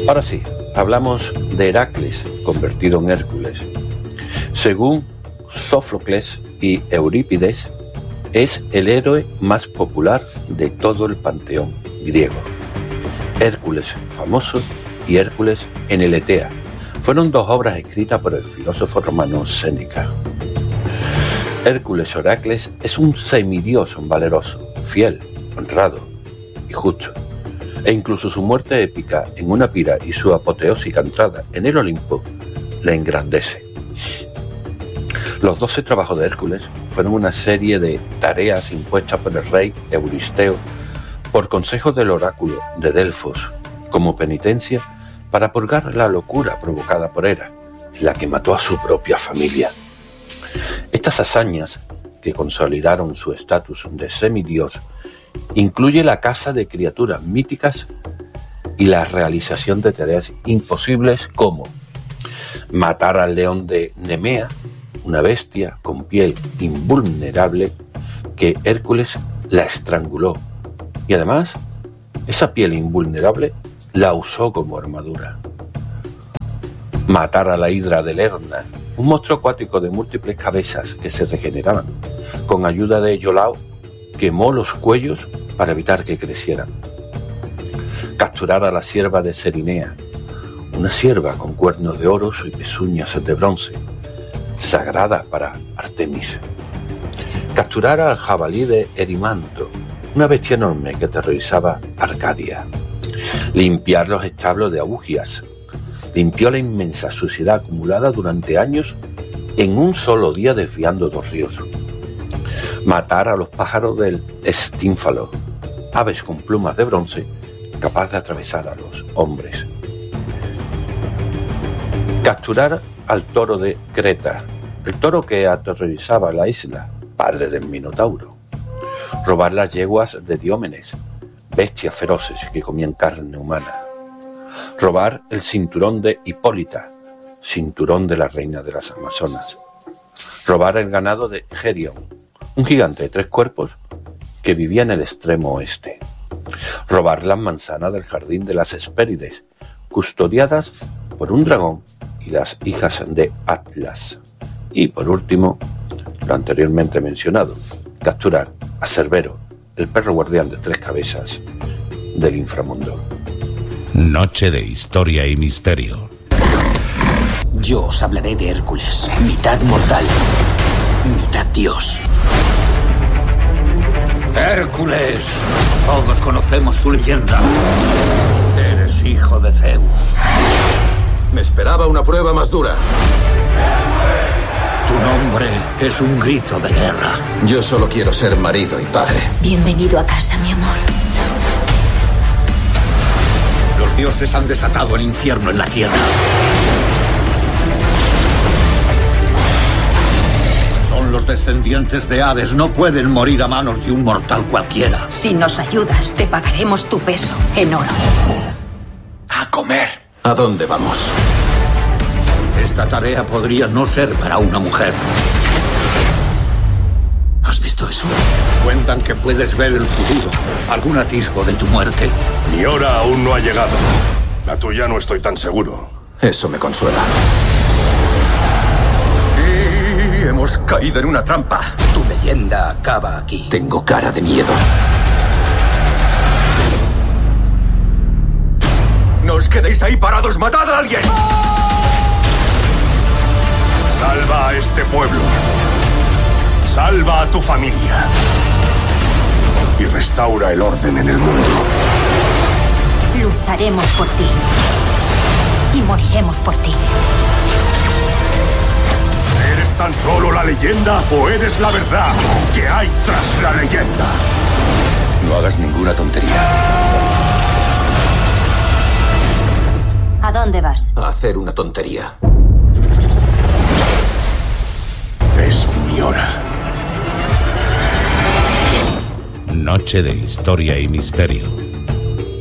Ahora sí, hablamos de Heracles, convertido en Hércules. Según Sófocles y Eurípides, es el héroe más popular de todo el panteón griego. Hércules famoso y Hércules en Eletea fueron dos obras escritas por el filósofo romano Séneca. Hércules o Heracles es un semidios valeroso, fiel, honrado y justo. E incluso su muerte épica en una pira y su apoteósica entrada en el Olimpo le engrandece. Los 12 trabajos de Hércules fueron una serie de tareas impuestas por el rey Euristeo por consejo del oráculo de Delfos, como penitencia para purgar la locura provocada por Hera, en la que mató a su propia familia. Estas hazañas, que consolidaron su estatus de semidios, incluye la caza de criaturas míticas y la realización de tareas imposibles como matar al león de Nemea, una bestia con piel invulnerable que Hércules la estranguló y además esa piel invulnerable la usó como armadura. Matar a la hidra de Lerna, un monstruo acuático de múltiples cabezas que se regeneraban. Con ayuda de Iolao quemó los cuellos para evitar que crecieran. Capturar a la cierva de Cerinea, una cierva con cuernos de oro y pezuñas de bronce, sagrada para Artemis. Capturar al jabalí de Erimanto, una bestia enorme que aterrorizaba Arcadia. Limpiar los establos de Augias. Limpió la inmensa suciedad acumulada durante años en un solo día desviando 2 ríos. Matar a los pájaros del Estínfalo, aves con plumas de bronce capaz de atravesar a los hombres. Capturar al toro de Creta, el toro que aterrorizaba la isla, padre del Minotauro. Robar las yeguas de Diómenes, bestias feroces que comían carne humana. Robar el cinturón de Hipólita, cinturón de la reina de las Amazonas. Robar el ganado de Gerion, un gigante de 3 cuerpos que vivía en el extremo oeste. Robar las manzanas del jardín de las Hespérides, custodiadas por un dragón y las hijas de Atlas. Y por último, lo anteriormente mencionado, capturar a Cerbero, el perro guardián de 3 cabezas del inframundo. Noche de historia y misterio. Yo os hablaré de Hércules, mitad mortal, mitad dios. Hércules, todos conocemos tu leyenda. Eres hijo de Zeus. Me esperaba una prueba más dura. Tu nombre es un grito de guerra. Yo solo quiero ser marido y padre. Bienvenido a casa, mi amor. Los dioses han desatado el infierno en la tierra. Son los descendientes de Hades. No pueden morir a manos de un mortal cualquiera. Si nos ayudas, te pagaremos tu peso en oro. A comer. ¿A dónde vamos? Esta tarea podría no ser para una mujer. ¿Has visto eso? Cuentan que puedes ver el futuro, algún atisbo de tu muerte. Mi hora aún no ha llegado. La tuya no estoy tan seguro. Eso me consuela. Y hemos caído en una trampa. Tu leyenda acaba aquí. Tengo cara de miedo. ¡No os quedéis ahí parados! ¡Matad a alguien! Salva a este pueblo. Salva a tu familia. Y restaura el orden en el mundo. Lucharemos por ti. Y moriremos por ti. ¿Eres tan solo la leyenda o eres la verdad que hay tras la leyenda? No hagas ninguna tontería. ¿A dónde vas? A hacer una tontería. Es mi hora. Noche de historia y misterio.